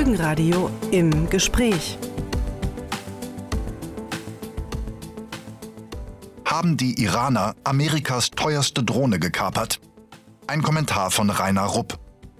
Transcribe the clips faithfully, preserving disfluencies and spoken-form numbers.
Folgenradio im Gespräch. Haben die Iraner Amerikas teuerste Drohne gekapert? Ein Kommentar von Rainer Rupp.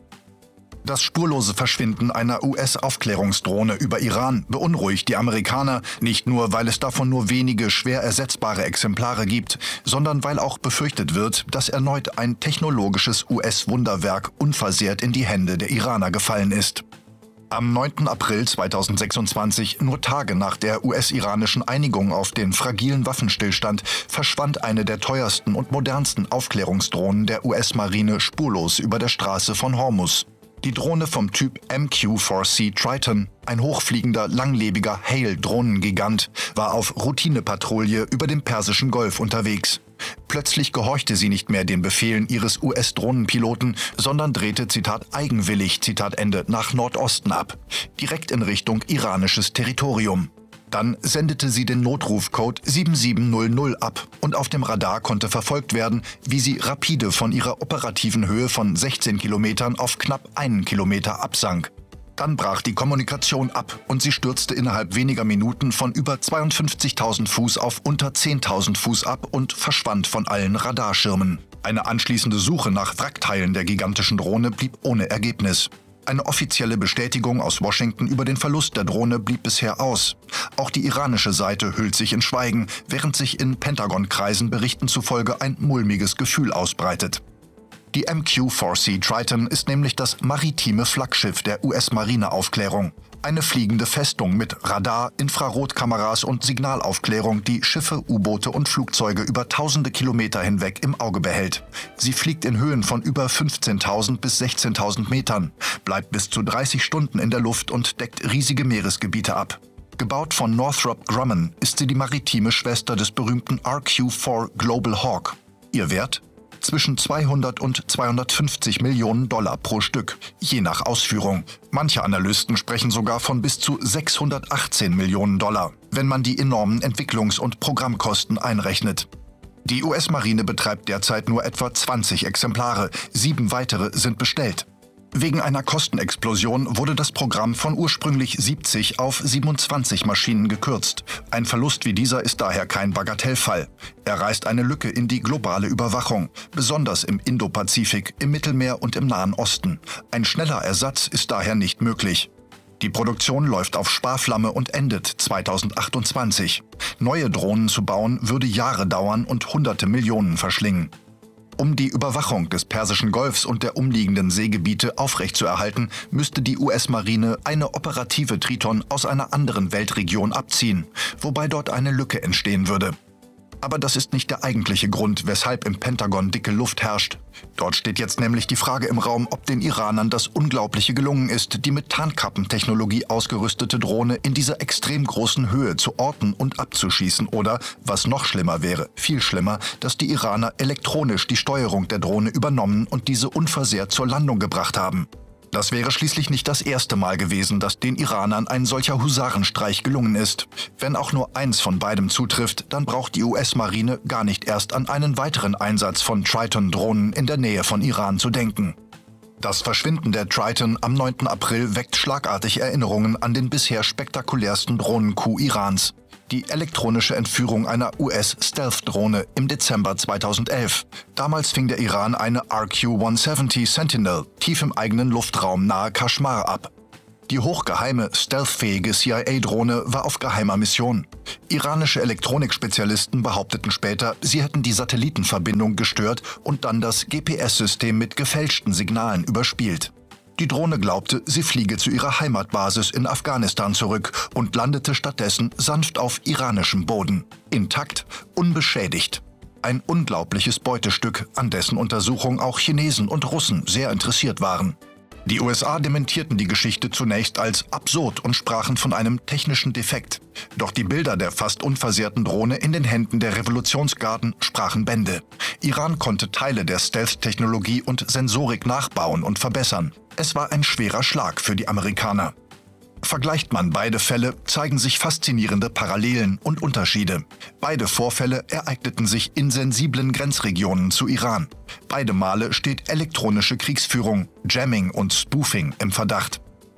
Das spurlose Verschwinden einer U S-Aufklärungsdrohne über Iran beunruhigt die Amerikaner, nicht nur, weil es davon nur wenige schwer ersetzbare Exemplare gibt, sondern weil auch befürchtet wird, dass erneut ein technologisches U S-Wunderwerk unversehrt in die Hände der Iraner gefallen ist. Am neunten April zweitausendsechsundzwanzig, nur Tage nach der U S-iranischen Einigung auf den fragilen Waffenstillstand, verschwand eine der teuersten und modernsten Aufklärungsdrohnen der U S-Marine spurlos über der Straße von Hormuz. Die Drohne vom Typ M Q vier C Triton, ein hochfliegender, langlebiger Hail-Drohnengigant, war auf Routinepatrouille über dem Persischen Golf unterwegs. Plötzlich gehorchte sie nicht mehr den Befehlen ihres U S-Drohnenpiloten, sondern drehte, Zitat, eigenwillig, Zitat Ende, nach Nordosten ab, direkt in Richtung iranisches Territorium. Dann sendete sie den Notrufcode sieben sieben null null ab und auf dem Radar konnte verfolgt werden, wie sie rapide von ihrer operativen Höhe von sechzehn Kilometern auf knapp einen Kilometer absank. Dann brach die Kommunikation ab und sie stürzte innerhalb weniger Minuten von über zweiundfünfzigtausend Fuß auf unter zehntausend Fuß ab und verschwand von allen Radarschirmen. Eine anschließende Suche nach Wrackteilen der gigantischen Drohne blieb ohne Ergebnis. Eine offizielle Bestätigung aus Washington über den Verlust der Drohne blieb bisher aus. Auch die iranische Seite hüllt sich in Schweigen, während sich in Pentagon-Kreisen Berichten zufolge ein mulmiges Gefühl ausbreitet. Die M Q vier C Triton ist nämlich das maritime Flaggschiff der U S-Marineaufklärung. Eine fliegende Festung mit Radar, Infrarotkameras und Signalaufklärung, die Schiffe, U-Boote und Flugzeuge über tausende Kilometer hinweg im Auge behält. Sie fliegt in Höhen von über fünfzehntausend bis sechzehntausend Metern, bleibt bis zu dreißig Stunden in der Luft und deckt riesige Meeresgebiete ab. Gebaut von Northrop Grumman ist sie die maritime Schwester des berühmten R Q vier Global Hawk. Ihr Wert? Zwischen zweihundert und zweihundertfünfzig Millionen Dollar pro Stück, je nach Ausführung. Manche Analysten sprechen sogar von bis zu sechshundertachtzehn Millionen Dollar, wenn man die enormen Entwicklungs- und Programmkosten einrechnet. Die U S-Marine betreibt derzeit nur etwa zwanzig Exemplare, sieben weitere sind bestellt. Wegen einer Kostenexplosion wurde das Programm von ursprünglich siebzig auf siebenundzwanzig Maschinen gekürzt. Ein Verlust wie dieser ist daher kein Bagatellfall. Er reißt eine Lücke in die globale Überwachung, besonders im Indopazifik, im Mittelmeer und im Nahen Osten. Ein schneller Ersatz ist daher nicht möglich. Die Produktion läuft auf Sparflamme und endet zweitausendachtundzwanzig. Neue Drohnen zu bauen würde Jahre dauern und hunderte Millionen verschlingen. Um die Überwachung des Persischen Golfs und der umliegenden Seegebiete aufrechtzuerhalten, müsste die U S-Marine eine operative Triton aus einer anderen Weltregion abziehen, wobei dort eine Lücke entstehen würde. Aber das ist nicht der eigentliche Grund, weshalb im Pentagon dicke Luft herrscht. Dort steht jetzt nämlich die Frage im Raum, ob den Iranern das Unglaubliche gelungen ist, die mit Tarnkappentechnologie ausgerüstete Drohne in dieser extrem großen Höhe zu orten und abzuschießen oder, was noch schlimmer wäre, viel schlimmer, dass die Iraner elektronisch die Steuerung der Drohne übernommen und diese unversehrt zur Landung gebracht haben. Das wäre schließlich nicht das erste Mal gewesen, dass den Iranern ein solcher Husarenstreich gelungen ist. Wenn auch nur eins von beidem zutrifft, dann braucht die U S-Marine gar nicht erst an einen weiteren Einsatz von Triton-Drohnen in der Nähe von Iran zu denken. Das Verschwinden der Triton am neunten April weckt schlagartig Erinnerungen an den bisher spektakulärsten Drohnencoup Irans. Die elektronische Entführung einer U S-Stealth-Drohne im Dezember zweitausendelf. Damals fing der Iran eine R Q hundertsiebzig Sentinel tief im eigenen Luftraum nahe Kaschmar ab. Die hochgeheime, stealthfähige C I A-Drohne war auf geheimer Mission. Iranische Elektronikspezialisten behaupteten später, sie hätten die Satellitenverbindung gestört und dann das G P S-System mit gefälschten Signalen überspielt. Die Drohne glaubte, sie fliege zu ihrer Heimatbasis in Afghanistan zurück und landete stattdessen sanft auf iranischem Boden. Intakt, unbeschädigt. Ein unglaubliches Beutestück, an dessen Untersuchung auch Chinesen und Russen sehr interessiert waren. Die U S A dementierten die Geschichte zunächst als absurd und sprachen von einem technischen Defekt. Doch die Bilder der fast unversehrten Drohne in den Händen der Revolutionsgarden sprachen Bände. Iran konnte Teile der Stealth-Technologie und Sensorik nachbauen und verbessern. Es war ein schwerer Schlag für die Amerikaner. Vergleicht man beide Fälle, zeigen sich faszinierende Parallelen und Unterschiede. Beide Vorfälle ereigneten sich in sensiblen Grenzregionen zu Iran. Beide Male steht elektronische Kriegsführung, Jamming und Spoofing im Verdacht.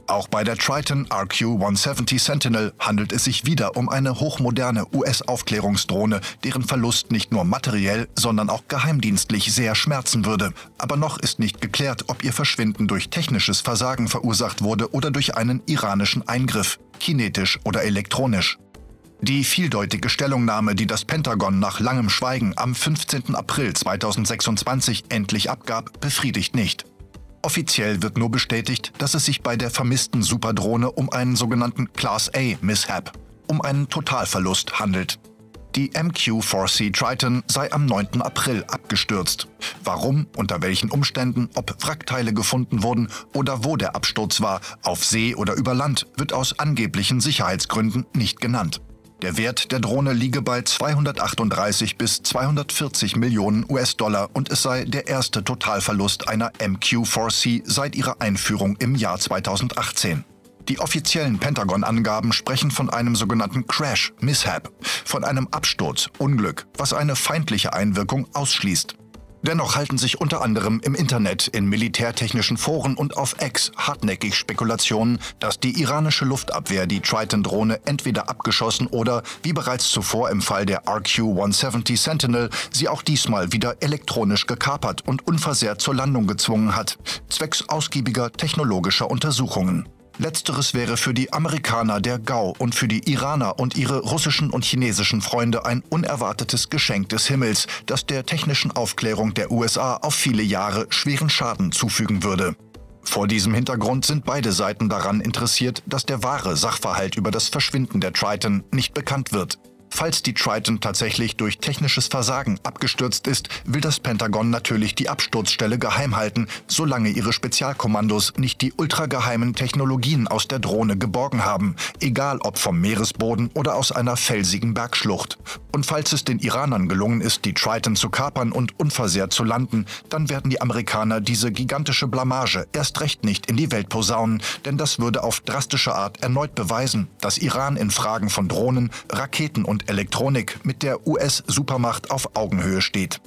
Auch bei der Triton R Q hundertsiebzig Sentinel handelt es sich wieder um eine hochmoderne U S-Aufklärungsdrohne, deren Verlust nicht nur materiell, sondern auch geheimdienstlich sehr schmerzen würde. Aber noch ist nicht geklärt, ob ihr Verschwinden durch technisches Versagen verursacht wurde oder durch einen iranischen Eingriff, kinetisch oder elektronisch. Die vieldeutige Stellungnahme, die das Pentagon nach langem Schweigen am fünfzehnten April zweitausendsechsundzwanzig endlich abgab, befriedigt nicht. Offiziell wird nur bestätigt, dass es sich bei der vermissten Superdrohne um einen sogenannten Class-A-Mishap, um einen Totalverlust handelt. Die M Q vier C Triton sei am neunten April abgestürzt. Warum, unter welchen Umständen, ob Wrackteile gefunden wurden oder wo der Absturz war, auf See oder über Land, wird aus angeblichen Sicherheitsgründen nicht genannt. Der Wert der Drohne liege bei zweihundertachtunddreißig bis zweihundertvierzig Millionen U S-Dollar und es sei der erste Totalverlust einer M Q vier C seit ihrer Einführung im Jahr zweitausendachtzehn. Die offiziellen Pentagon-Angaben sprechen von einem sogenannten Crash, Mishap, von einem Absturz, Unglück, was eine feindliche Einwirkung ausschließt. Dennoch halten sich unter anderem im Internet, in militärtechnischen Foren und auf X hartnäckig Spekulationen, dass die iranische Luftabwehr die Triton-Drohne entweder abgeschossen oder, wie bereits zuvor im Fall der R Q hundertsiebzig Sentinel, sie auch diesmal wieder elektronisch gekapert und unversehrt zur Landung gezwungen hat, zwecks ausgiebiger technologischer Untersuchungen. Letzteres wäre für die Amerikaner der GAU und für die Iraner und ihre russischen und chinesischen Freunde ein unerwartetes Geschenk des Himmels, das der technischen Aufklärung der U S A auf viele Jahre schweren Schaden zufügen würde. Vor diesem Hintergrund sind beide Seiten daran interessiert, dass der wahre Sachverhalt über das Verschwinden der Triton nicht bekannt wird. Falls die Triton tatsächlich durch technisches Versagen abgestürzt ist, will das Pentagon natürlich die Absturzstelle geheim halten, solange ihre Spezialkommandos nicht die ultrageheimen Technologien aus der Drohne geborgen haben, egal ob vom Meeresboden oder aus einer felsigen Bergschlucht. Und falls es den Iranern gelungen ist, die Triton zu kapern und unversehrt zu landen, dann werden die Amerikaner diese gigantische Blamage erst recht nicht in die Welt posaunen, denn das würde auf drastische Art erneut beweisen, dass Iran in Fragen von Drohnen, Raketen und Elektronik mit der U S-Supermacht auf Augenhöhe steht.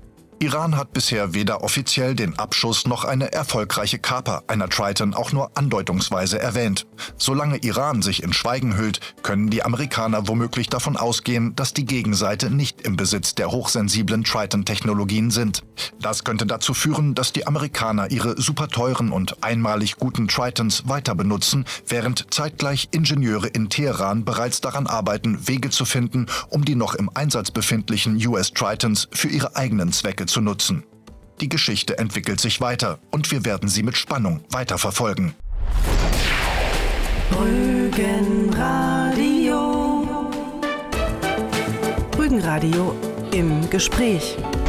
Iran hat bisher weder offiziell den Abschuss noch eine erfolgreiche Kaper einer Triton auch nur andeutungsweise erwähnt. Solange Iran sich in Schweigen hüllt, können die Amerikaner womöglich davon ausgehen, dass die Gegenseite nicht im Besitz der hochsensiblen Triton-Technologien sind. Das könnte dazu führen, dass die Amerikaner ihre superteuren und einmalig guten Tritons weiter benutzen, während zeitgleich Ingenieure in Teheran bereits daran arbeiten, Wege zu finden, um die noch im Einsatz befindlichen U S-Tritons für ihre eigenen Zwecke zu nutzen. Die Geschichte entwickelt sich weiter und wir werden sie mit Spannung weiterverfolgen. Rügenradio. Rügenradio im Gespräch.